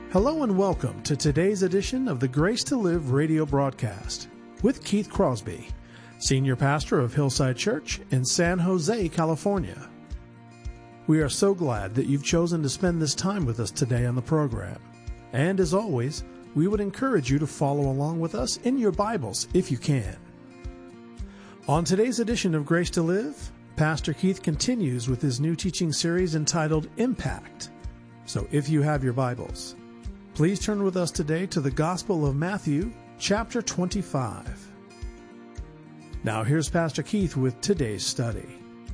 Hello and welcome to today's edition of the Grace to Live radio broadcast with Keith Crosby, Senior Pastor of Hillside Church in San Jose, California. We are so glad that you've chosen to spend this time with us today on the program. And as always, we would encourage you to follow along with us in your Bibles if you can. On today's edition of Grace to Live, Pastor Keith continues with his new teaching series entitled Impact. So if you have your Bibles, please turn with us today to the Gospel of Matthew, chapter 25. Now here's Pastor Keith with today's study.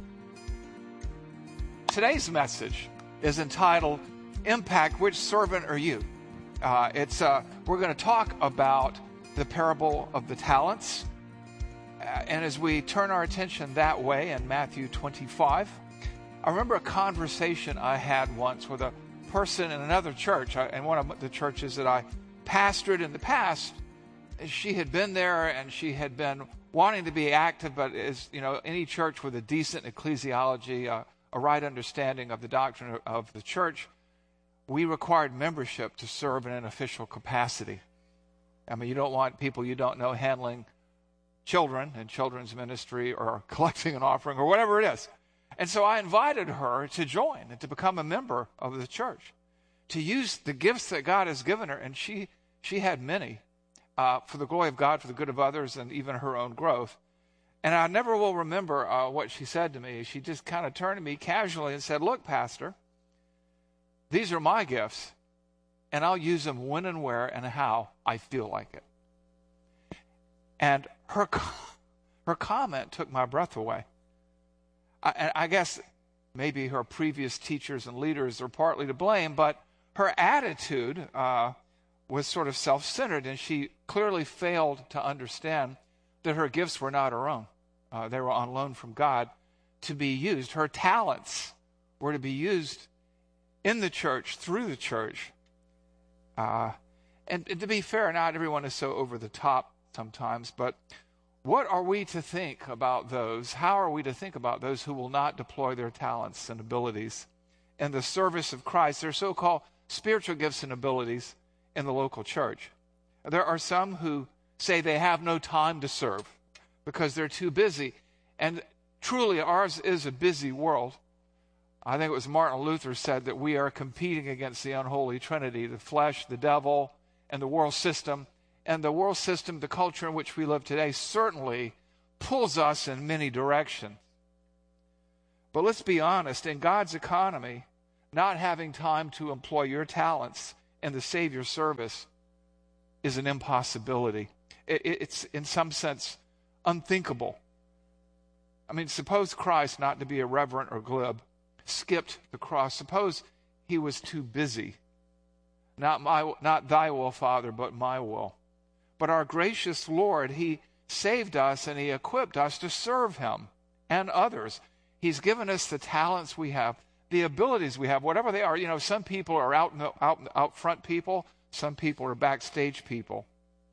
Today's message is entitled, Impact, Which Servant Are You? We're going to talk about the parable of the talents. And as we turn our attention that way in Matthew 25, I remember a conversation I had once with a person in another church, in one of the churches that I pastored in the past. She had been there and she had been wanting to be active, but as you know, any church with a decent ecclesiology, a right understanding of the doctrine of the church, we required membership to serve in an official capacity. I mean, you don't want people you don't know handling children in children's ministry or collecting an offering or whatever it is. And so I invited her to join and to become a member of the church, to use the gifts that God has given her. And she had many for the glory of God, for the good of others, and even her own growth. And I never will remember what she said to me. She just kind of turned to me casually and said, "Look, Pastor, these are my gifts, and I'll use them when and where and how I feel like it." And her comment took my breath away. I guess maybe her previous teachers and leaders are partly to blame, but her attitude was sort of self-centered, and she clearly failed to understand that her gifts were not her own. They were on loan from God to be used. Her talents were to be used in the church, through the church. And to be fair, not everyone is so over the top sometimes, but what are we to think about those? How are we to think about those who will not deploy their talents and abilities in the service of Christ, their so-called spiritual gifts and abilities in the local church? There are some who say they have no time to serve because they're too busy. And truly, ours is a busy world. I think it was Martin Luther said that we are competing against the unholy trinity, the flesh, the devil, and the world system. And the world system, the culture in which we live today, certainly pulls us in many directions. But let's be honest, in God's economy, not having time to employ your talents in the Savior's service is an impossibility. It's, in some sense, unthinkable. I mean, suppose Christ, not to be irreverent or glib, skipped the cross. Suppose he was too busy. Not thy will, Father, but my will. But our gracious Lord, he saved us and he equipped us to serve him and others. He's given us the talents we have, the abilities we have, whatever they are. You know, some people are out front people, some people are backstage people.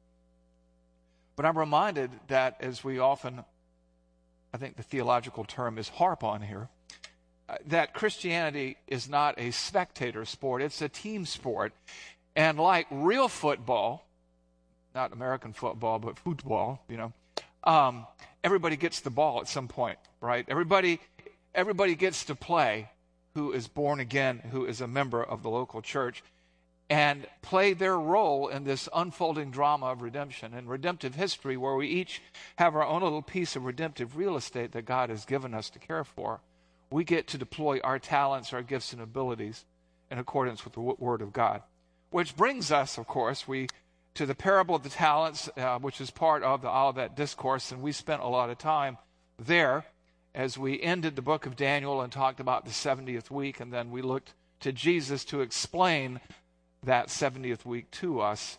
But I'm reminded that, as we often, I think the theological term is harp on here, that Christianity is not a spectator sport, it's a team sport. And like real football, not American football, but football, you know, everybody gets the ball at some point, right? Everybody gets to play who is born again, who is a member of the local church, and play their role in this unfolding drama of redemption and redemptive history, where we each have our own little piece of redemptive real estate that God has given us to care for. We get to deploy our talents, our gifts, and abilities in accordance with the Word of God. Which brings us, of course, to the parable of the talents, which is part of the Olivet Discourse, and we spent a lot of time there as we ended the book of Daniel and talked about the 70th week, and then we looked to Jesus to explain that 70th week to us.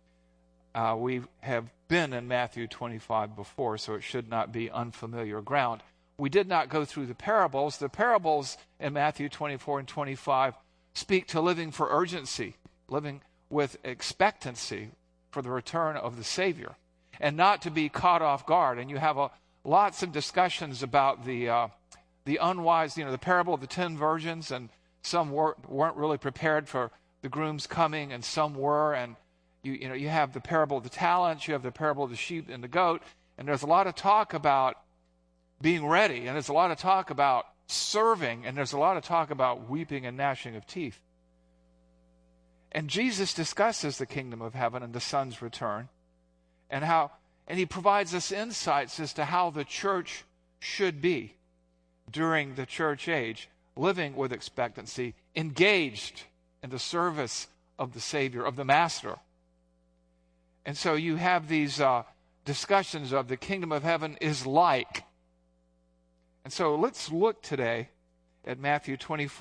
We have been in Matthew 25 before, so it should not be unfamiliar ground. We did not go through the parables. The parables in Matthew 24 and 25 speak to living for urgency, living with expectancy for the return of the Savior, and not to be caught off guard. And you have lots of discussions about the unwise, the parable of the 10 virgins, and some weren't really prepared for the groom's coming, and some were. And you have the parable of the talents, you have the parable of the sheep and the goat, and there's a lot of talk about being ready, and there's a lot of talk about serving, and there's a lot of talk about weeping and gnashing of teeth. And Jesus discusses the kingdom of heaven and the Son's return, and he provides us insights as to how the church should be during the church age, living with expectancy, engaged in the service of the Savior, of the Master. And so you have these discussions of the kingdom of heaven is like. And so let's look today at Matthew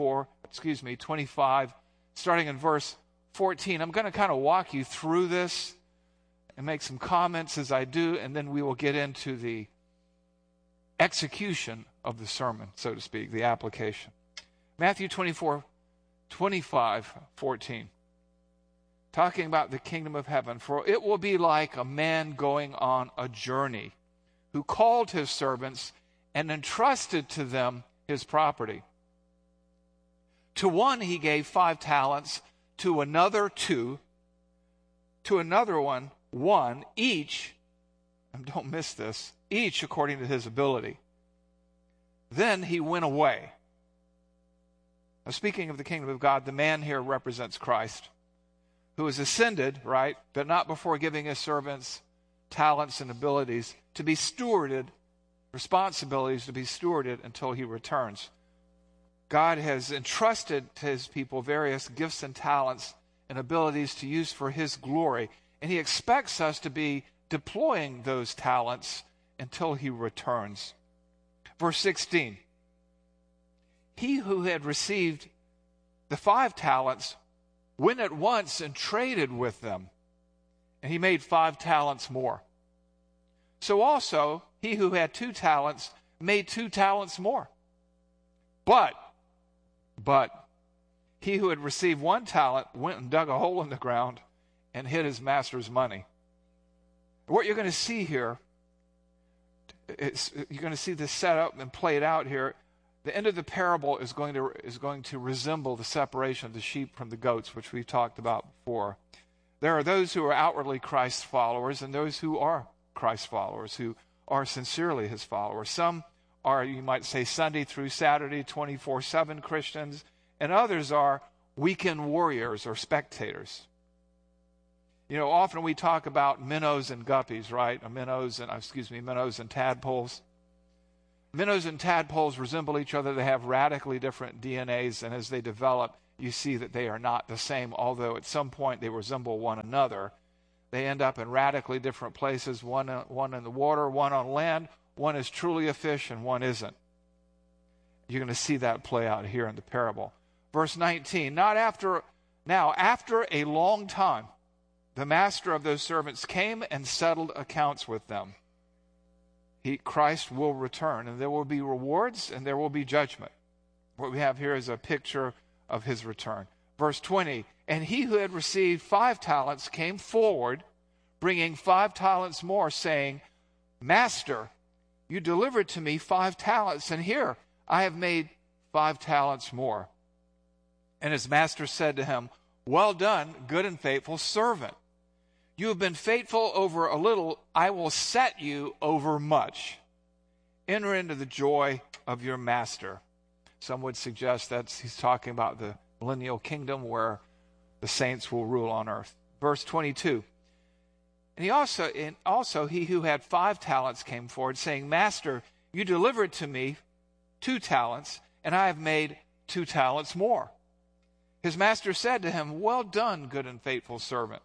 25, starting in verse 14. I'm going to kind of walk you through this and make some comments as I do, and then we will get into the execution of the sermon, so to speak, the application. Matthew 25:14. Talking about the kingdom of heaven. For it will be like a man going on a journey, who called his servants and entrusted to them his property. To one he gave 5 talents, to another 2, to another one 1, each, and don't miss this, each according to his ability. Then he went away. Now, speaking of the kingdom of God, the man here represents Christ, who has ascended, right, but not before giving his servants talents and abilities to be stewarded, responsibilities to be stewarded until he returns. God has entrusted to his people various gifts and talents and abilities to use for his glory, and he expects us to be deploying those talents until he returns. Verse 16, he who had received the 5 talents went at once and traded with them, and he made 5 talents more. So also he who had 2 talents made 2 talents more. But he who had received 1 talent went and dug a hole in the ground and hid his master's money. What you're going to see here, you're going to see this set up and played out here. The end of the parable is going to resemble the separation of the sheep from the goats, which we've talked about before. There are those who are outwardly Christ followers and those who are Christ followers, who are sincerely his followers. Some are, you might say, Sunday through Saturday, 24/7 Christians, and others are weekend warriors or spectators. Often we talk about minnows and guppies, right? Minnows and tadpoles. Minnows and tadpoles resemble each other. They have radically different DNAs, and as they develop, you see that they are not the same, although at some point they resemble one another. They end up in radically different places, one in the water, one on land. One is truly a fish and one isn't. You're going to see that play out here in the parable. Verse 19, after a long time, the master of those servants came and settled accounts with them. Christ will return, and there will be rewards and there will be judgment. What we have here is a picture of his return. Verse 20, and he who had received 5 talents came forward, bringing 5 talents more, saying, Master, you delivered to me 5 talents, and here I have made 5 talents more. And his master said to him, Well done, good and faithful servant. You have been faithful over a little, I will set you over much. Enter into the joy of your master. Some would suggest that he's talking about the millennial kingdom where the saints will rule on earth. Verse 22. And also he who had 5 talents came forward, saying, Master, you delivered to me 2 talents, and I have made 2 talents more. His master said to him, Well done, good and faithful servant.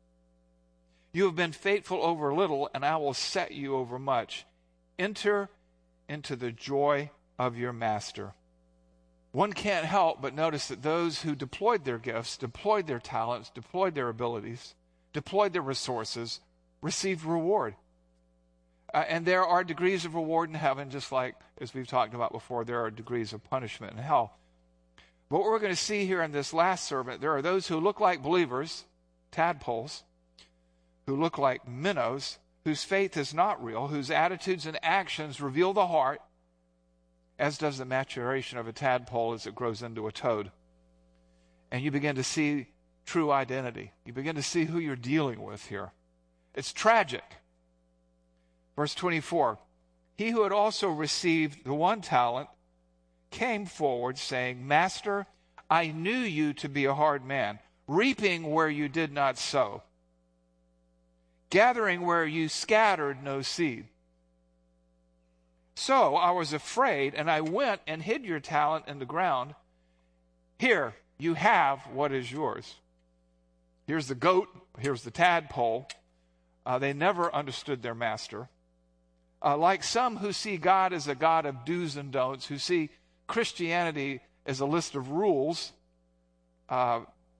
You have been faithful over little, and I will set you over much. Enter into the joy of your master. One can't help but notice that those who deployed their gifts, deployed their talents, deployed their abilities, deployed their resources, received reward. And there are degrees of reward in heaven, just like, as we've talked about before, there are degrees of punishment in hell. But what we're going to see here in this last servant, there are those who look like believers, tadpoles, who look like minnows, whose faith is not real, whose attitudes and actions reveal the heart, as does the maturation of a tadpole as it grows into a toad. And you begin to see true identity. You begin to see who you're dealing with here. It's tragic. Verse 24, he who had also received the 1 talent came forward, saying, Master, I knew you to be a hard man, reaping where you did not sow, gathering where you scattered no seed. So I was afraid, and I went and hid your talent in the ground. Here, you have what is yours. Here's the goat, here's the tadpole. They never understood their master. Like some who see God as a God of do's and don'ts, who see Christianity as a list of rules and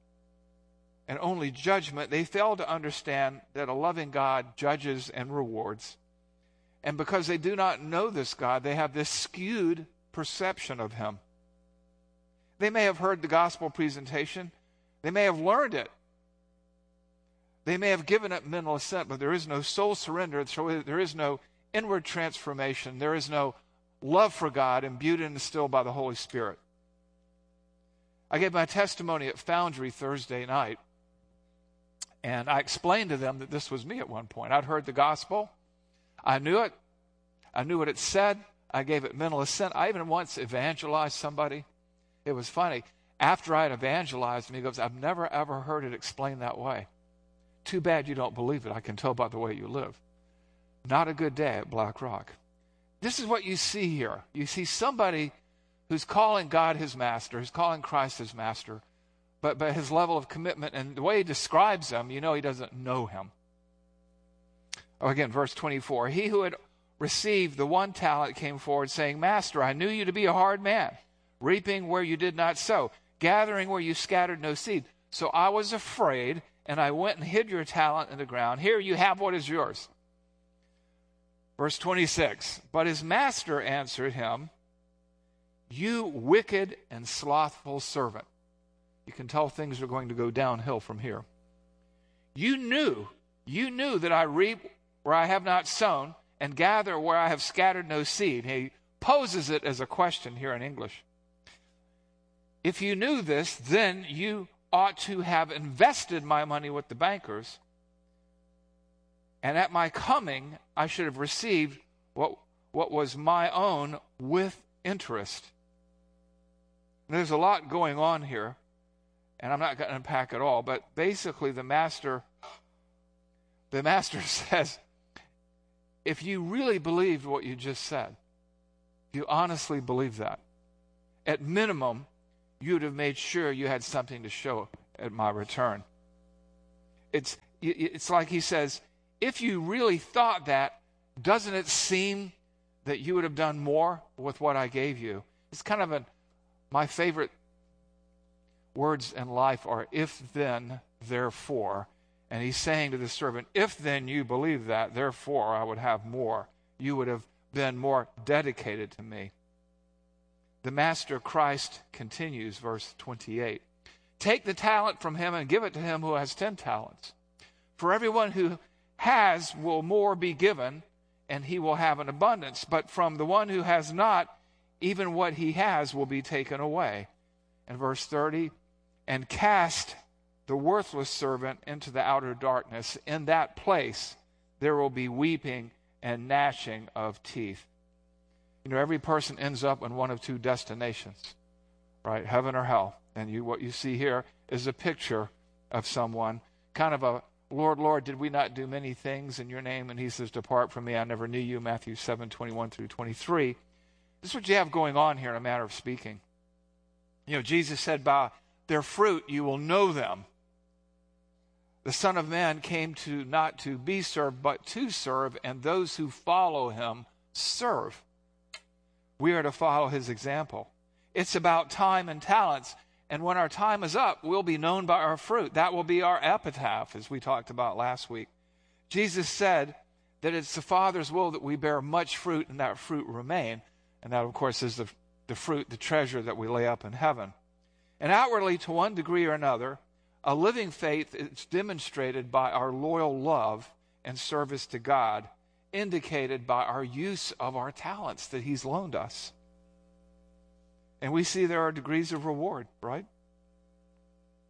only judgment, they fail to understand that a loving God judges and rewards. And because they do not know this God, they have this skewed perception of him. They may have heard the gospel presentation. They may have learned it. They may have given it mental assent, but there is no soul surrender. There is no inward transformation. There is no love for God imbued and instilled by the Holy Spirit. I gave my testimony at Foundry Thursday night, and I explained to them that this was me at one point. I'd heard the gospel. I knew it. I knew what it said. I gave it mental assent. I even once evangelized somebody. It was funny. After I had evangelized him, he goes, I've never, ever heard it explained that way. Too bad you don't believe it. I can tell by the way you live. Not a good day at Black Rock. This is what you see here. You see somebody who's calling God his master, who's calling Christ his master, but his level of commitment and the way he describes him, you know he doesn't know him. Oh, again, verse 24. He who had received the 1 talent came forward, saying, Master, I knew you to be a hard man, reaping where you did not sow, gathering where you scattered no seed. So I was afraid, and I went and hid your talent in the ground. Here you have what is yours. Verse 26. But his master answered him, You wicked and slothful servant. You can tell things are going to go downhill from here. You knew that I reap where I have not sown, and gather where I have scattered no seed. He poses it as a question here in English. If you knew this, then you ought to have invested my money with the bankers, and at my coming I should have received what was my own with interest. There's a lot going on here, and I'm not going to unpack it all, but basically the master says, if you really believed what you just said, if you honestly believe that, at minimum, you'd have made sure you had something to show at my return. It's like he says, if you really thought that, doesn't it seem that you would have done more with what I gave you? It's kind of my favorite words in life are if, then, therefore. And he's saying to the servant, if then you believe that, therefore I would have more. You would have been more dedicated to me. The master Christ continues, verse 28. Take the talent from him and give it to him who has 10 talents. For everyone who has will more be given, and he will have an abundance. But from the one who has not, even what he has will be taken away. And verse 30, and cast the worthless servant into the outer darkness. In that place there will be weeping and gnashing of teeth. You know, every person ends up in one of two destinations, right? Heaven or hell. And what you see here is a picture of someone, kind of a, Lord, Lord, did we not do many things in your name? And he says, depart from me, I never knew you, Matthew 7:21 through 23. This is what you have going on here in a manner of speaking. You know, Jesus said, by their fruit you will know them. The Son of Man came not to be served, but to serve, and those who follow him serve. We are to follow his example. It's about time and talents. And when our time is up, we'll be known by our fruit. That will be our epitaph, as we talked about last week. Jesus said that it's the Father's will that we bear much fruit and that fruit remain. And that, of course, is the fruit, the treasure that we lay up in heaven. And outwardly, to one degree or another, a living faith is demonstrated by our loyal love and service to God, indicated by our use of our talents that he's loaned us. And we see there are degrees of reward, right?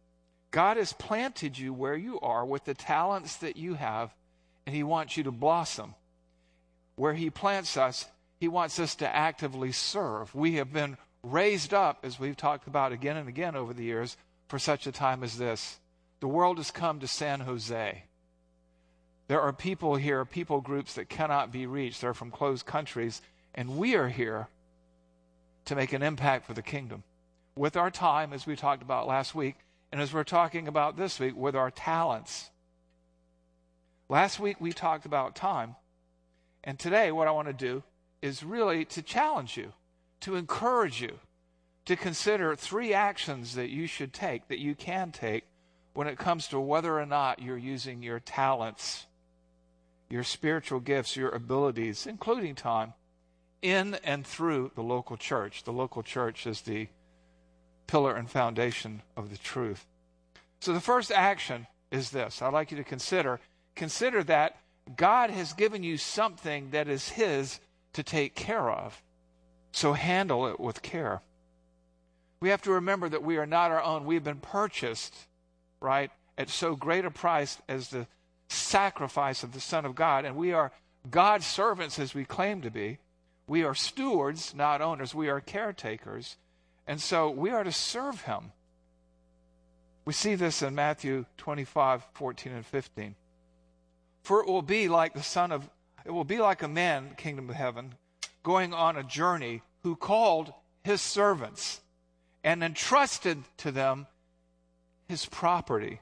God has planted you where you are with the talents that you have, and he wants you to blossom. Where he plants us, he wants us to actively serve. We have been raised up, as we've talked about again and again over the years, for such a time as this. The world has come to San Jose. There are people here, people groups that cannot be reached. They're from closed countries, and we are here to make an impact for the kingdom. With our time, as we talked about last week, and as we're talking about this week, with our talents. Last week we talked about time, and today what I want to do is really to challenge you, to encourage you, to consider 3 actions that you should take, that you can take, when it comes to whether or not you're using your talents, your spiritual gifts, your abilities, including time, in and through the local church. The local church is the pillar and foundation of the truth. So the first action is this. I'd like you to consider that God has given you something that is his to take care of. So handle it with care. We have to remember that we are not our own. We've been purchased, right, at so great a price as the sacrifice of the Son of God. And we are God's servants as we claim to be. We are stewards, not owners. We are caretakers. And so we are to serve him. We see this in Matthew 25:14 and 15. For it will be like a man, kingdom of heaven, going on a journey, who called his servants and entrusted to them his property.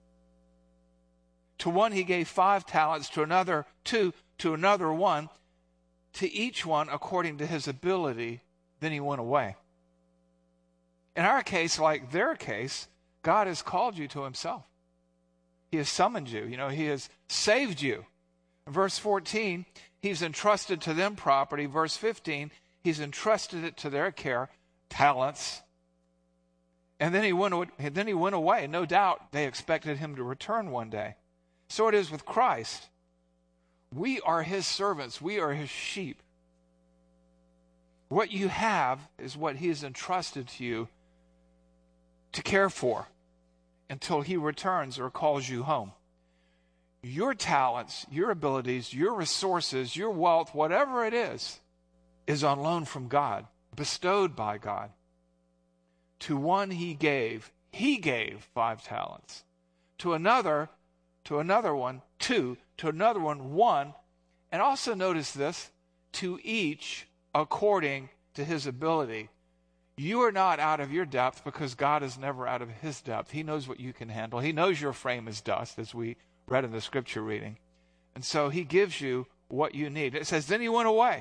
To one he gave 5 talents, to another 2, to another 1, to each one according to his ability. Then he went away. In our case, like their case, God has called you to himself. He has summoned you. He has saved you. In verse 14, he's entrusted to them property. Verse 15, he's entrusted it to their care, talents. And then he went away. No doubt they expected him to return one day. So it is with Christ. We are his servants. We are his sheep. What you have is what he has entrusted to you to care for until he returns or calls you home. Your talents, your abilities, your resources, your wealth, whatever it is on loan from God, bestowed by God. To one he gave 5 talents. To another 1, 2. To another 1. And also notice this, to each according to his ability. You are not out of your depth because God is never out of his depth. He knows what you can handle. He knows your frame is dust, as we read in the scripture reading. And so he gives you what you need. It says, then he went away.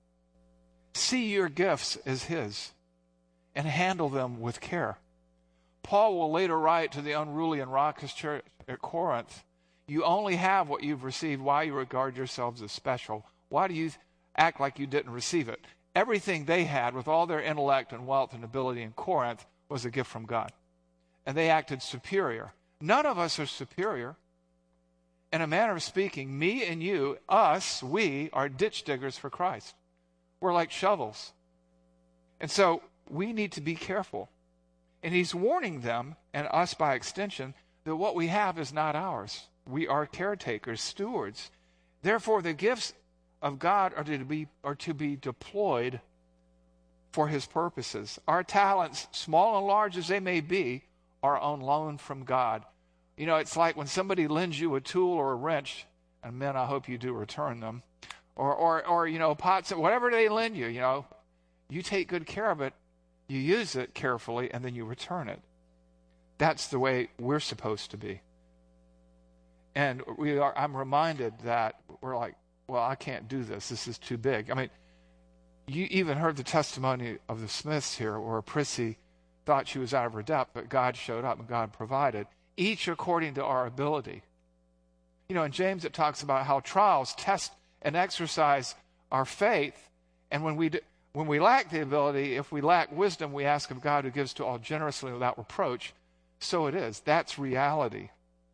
See your gifts as his and handle them with care. Paul will later write to the unruly and raucous church at Corinth, you only have what you've received. Why you regard yourselves as special? Why do you act like you didn't receive it? Everything they had with all their intellect and wealth and ability in Corinth was a gift from God. And they acted superior. None of us are superior. In a manner of speaking, me and you, us, we are ditch diggers for Christ. We're like shovels. And so we need to be careful. And he's warning them, and us by extension, that what we have is not ours. We are caretakers, stewards. Therefore, the gifts of God are to be deployed for his purposes. Our talents, small and large as they may be, are on loan from God. It's like when somebody lends you a tool or a wrench, and men, I hope you do return them, or pots, whatever they lend you, you take good care of it, you use it carefully, and then you return it. That's the way we're supposed to be. And I'm reminded that we're like, well, I can't do this. This is too big. I mean, you even heard the testimony of the Smiths here, where Prissy thought she was out of her depth, but God showed up and God provided, each according to our ability. In James it talks about how trials test and exercise our faith, and when we lack the ability, if we lack wisdom, we ask of God, who gives to all generously without reproach. So it is. That's reality.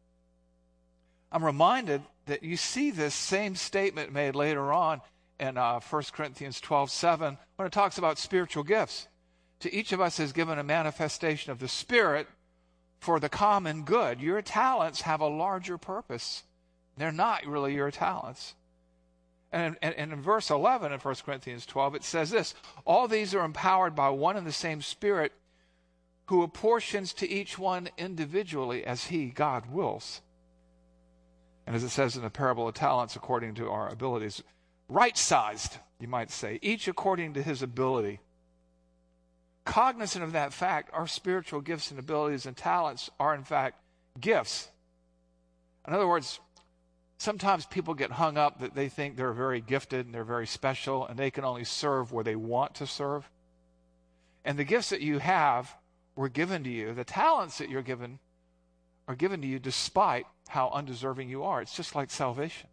I'm reminded that you see this same statement made later on in 1 Corinthians 12:7 when it talks about spiritual gifts. To each of us is given a manifestation of the Spirit for the common good. Your talents have a larger purpose. They're not really your talents. And in verse 11 of 1 Corinthians 12, it says this: all these are empowered by one and the same Spirit, who apportions to each one individually as he, God, wills. And as it says in the parable of talents, according to our abilities, right-sized, you might say, each according to his ability. Cognizant of that fact, our spiritual gifts and abilities and talents are, in fact, gifts. In other words, sometimes people get hung up that they think they're very gifted and they're very special and they can only serve where they want to serve. And the gifts that you have were given to you. The talents that you're given are given to you despite how undeserving you are. It's just like salvation.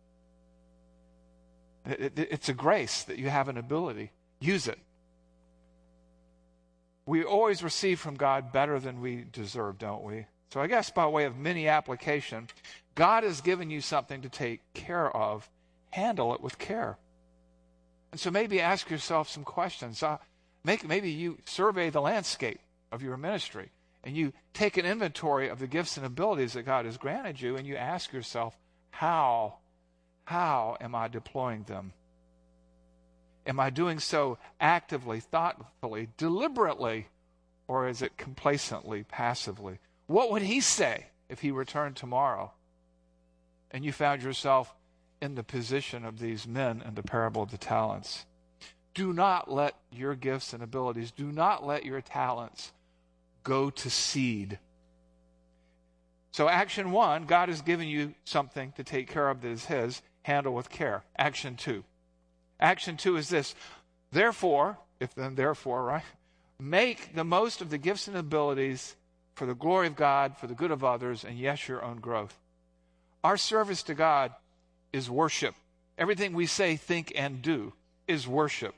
It's a grace that you have an ability. Use it. We always receive from God better than we deserve, don't we? So I guess by way of mini application, God has given you something to take care of. Handle it with care. And so maybe ask yourself some questions. Maybe you survey the landscape of your ministry and you take an inventory of the gifts and abilities that God has granted you, and you ask yourself, how am I deploying them? Am I doing so actively, thoughtfully, deliberately, or is it complacently, passively? What would he say if he returned tomorrow and you found yourself in the position of these men in the parable of the talents? Do not let your gifts and abilities, do not let your talents go to seed. So action 1, God has given you something to take care of that is his. Handle with care. Action 2. Action 2 is this: therefore, right? Make the most of the gifts and abilities for the glory of God, for the good of others, and yes, your own growth. Our service to God is worship. Everything we say, think, and do is worship.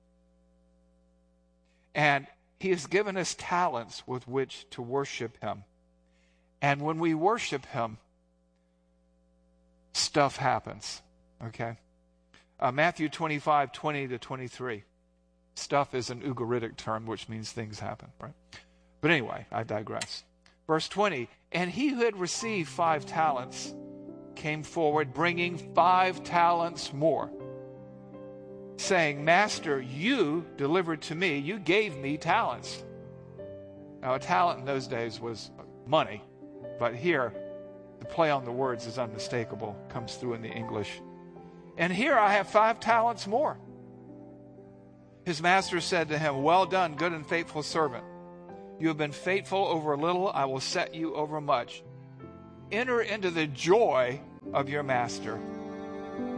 And he has given us talents with which to worship him. And when we worship him, stuff happens. Okay? Matthew 25:20-23. Stuff is an Ugaritic term, which means things happen, right? But anyway, I digress. Verse 20, and he who had received 5 talents came forward, bringing 5 talents more, saying, Master, you delivered to me, you gave me talents. Now, a talent in those days was money, but here, the play on the words is unmistakable, comes through in the English. And here I have 5 talents more. His master said to him, well done, good and faithful servant. You have been faithful over a little, I will set you over much. Enter into the joy of your master.